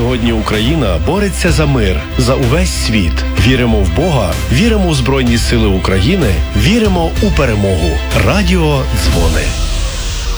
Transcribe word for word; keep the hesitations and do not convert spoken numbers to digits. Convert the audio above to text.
Сьогодні Україна бореться за мир, за увесь світ. Віримо в Бога, віримо в Збройні Сили України, віримо у перемогу. Радіо Дзвони.